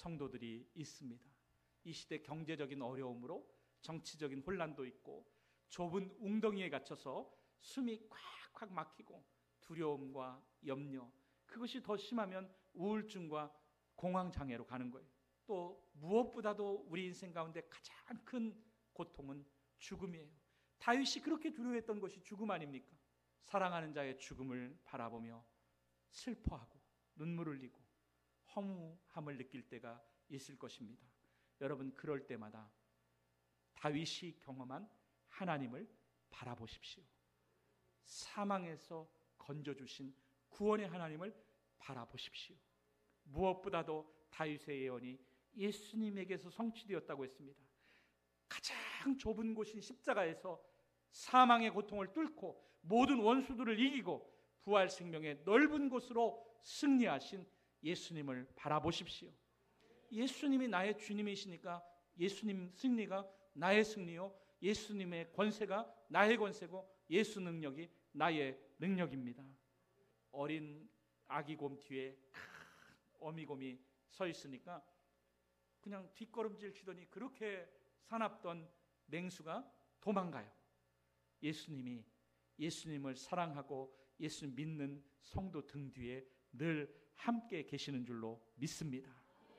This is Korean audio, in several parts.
성도들이 있습니다. 이 시대 경제적인 어려움으로 정치적인 혼란도 있고 좁은 웅덩이에 갇혀서 숨이 콱콱 막히고 두려움과 염려, 그것이 더 심하면 우울증과 공황장애로 가는 거예요. 또 무엇보다도 우리 인생 가운데 가장 큰 고통은 죽음이에요. 다윗이 그렇게 두려워했던 것이 죽음 아닙니까? 사랑하는 자의 죽음을 바라보며 슬퍼하고 눈물을 흘리고 허무함을 느낄 때가 있을 것입니다. 여러분, 그럴 때마다 다윗이 경험한 하나님을 바라보십시오. 사망에서 건져주신 구원의 하나님을 바라보십시오. 무엇보다도 다윗의 예언이 예수님에게서 성취되었다고 했습니다. 가장 좁은 곳인 십자가에서 사망의 고통을 뚫고 모든 원수들을 이기고 부활 생명의 넓은 곳으로 승리하신 예수님을 바라보십시오. 예수님이 나의 주님이시니까 예수님 승리가 나의 승리요, 예수님의 권세가 나의 권세고 예수 능력이 나의 능력입니다. 어린 아기곰 뒤에 큰 어미곰이 서 있으니까 그냥 뒷걸음질 치더니 그렇게 사납던 맹수가 도망가요. 예수님을 사랑하고 예수 믿는 성도 등 뒤에 늘 함께 계시는 줄로 믿습니다.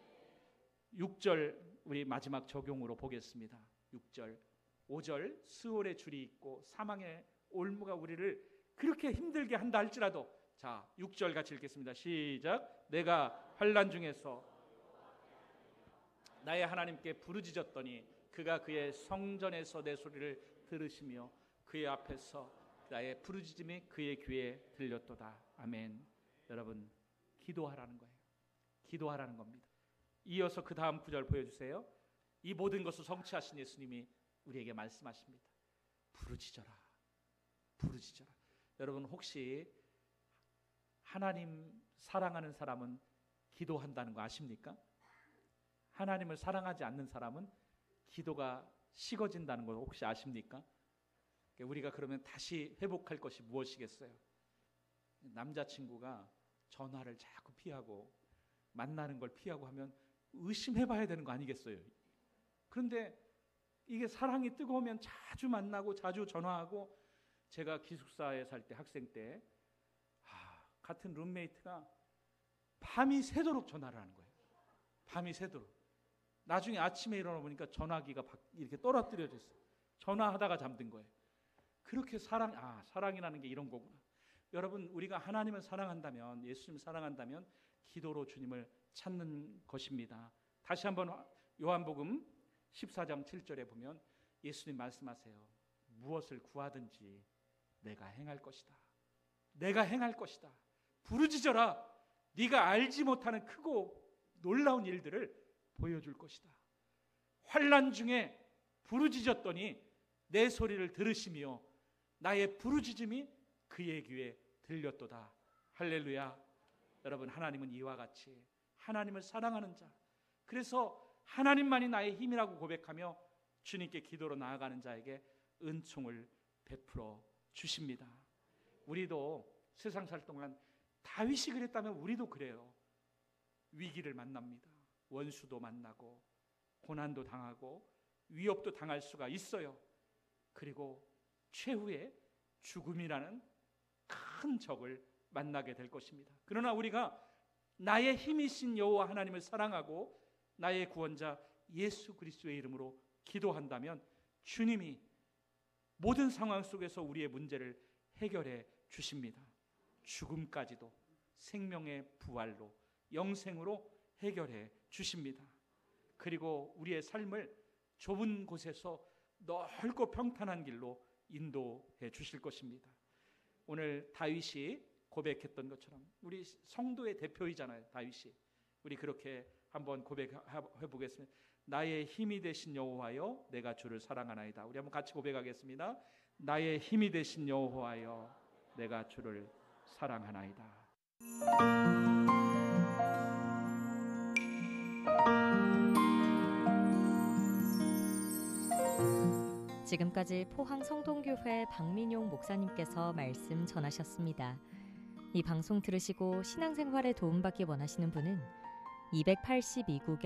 6절 우리 마지막 적용으로 보겠습니다. 6절, 5절 스올의 줄이 있고 사망의 올무가 우리를 그렇게 힘들게 한다 할지라도, 자 6절 같이 읽겠습니다. 시작. 내가 환난 중에서 나의 하나님께 부르짖었더니 그가 그의 성전에서 내 소리를 들으시며 그의 앞에서 나의 부르짖음이 그의 귀에 들렸도다. 아멘. 여러분, 기도하라는 거예요. 기도하라는 겁니다. 이어서 그 다음 구절 보여주세요. 이 모든 것을 성취하신 예수님이 우리에게 말씀하십니다. 부르짖어라. 부르짖어라. 여러분, 혹시 하나님 사랑하는 사람은 기도한다는 거 아십니까? 하나님을 사랑하지 않는 사람은 기도가 식어진다는 걸 혹시 아십니까? 우리가 그러면 다시 회복할 것이 무엇이겠어요? 남자친구가 전화를 자꾸 피하고 만나는 걸 피하고 하면 의심해봐야 되는 거 아니겠어요? 그런데 이게 사랑이 뜨거우면 자주 만나고 자주 전화하고, 제가 기숙사에 살 때 학생 때 같은 룸메이트가 밤이 새도록 전화를 하는 거예요. 밤이 새도록. 나중에 아침에 일어나 보니까 전화기가 이렇게 떨어뜨려져 있어요. 전화하다가 잠든 거예요. 그렇게 사랑이라는 게 이런 거구나. 여러분, 우리가 하나님을 사랑한다면, 예수님을 사랑한다면 기도로 주님을 찾는 것입니다. 다시 한번 요한복음 14장 7절에 보면 예수님 말씀하세요. 무엇을 구하든지 내가 행할 것이다. 내가 행할 것이다. 부르짖어라. 네가 알지 못하는 크고 놀라운 일들을 보여줄 것이다. 환난 중에 부르짖었더니 내 소리를 들으시며 나의 부르짖음이 그의 귀에 들렸도다. 할렐루야. 여러분, 하나님은 이와 같이 하나님을 사랑하는 자, 그래서 하나님만이 나의 힘이라고 고백하며 주님께 기도로 나아가는 자에게 은총을 베풀어 주십니다. 우리도 세상 살 동안 다윗이 그랬다면 우리도 그래요. 위기를 만납니다. 원수도 만나고 고난도 당하고 위협도 당할 수가 있어요. 그리고 최후의 죽음이라는 큰 적을 만나게 될 것입니다. 그러나 우리가 나의 힘이신 여호와 하나님을 사랑하고 나의 구원자 예수 그리스도의 이름으로 기도한다면 주님이 모든 상황 속에서 우리의 문제를 해결해 주십니다. 죽음까지도 생명의 부활로, 영생으로 해결해 주십니다. 그리고 우리의 삶을 좁은 곳에서 넓고 평탄한 길로 인도해 주실 것입니다. 오늘 다윗이 고백했던 것처럼 우리 성도의 대표이잖아요. 다윗이. 우리 그렇게 한번 고백해 보겠습니다. 나의 힘이 되신 여호와여, 내가 주를 사랑하나이다. 우리 한번 같이 고백하겠습니다. 나의 힘이 되신 여호와여, 내가 주를 사랑하나이다. 지금까지 포항 성동교회 박민용 목사님께서 말씀 전하셨습니다. 이 방송 들으시고 신앙생활에 도움받기 원하시는 분은 282국의